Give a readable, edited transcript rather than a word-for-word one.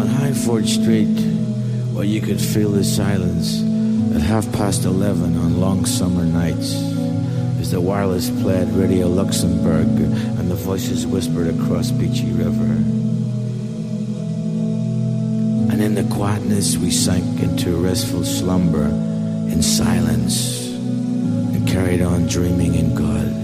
On Highford Street, where you could feel the silence at 11:30 on long summer nights, as the wireless played Radio Luxembourg and the voices whispered across Beachy River. And in the quietness we sank into restful slumber in silence and carried on dreaming in God.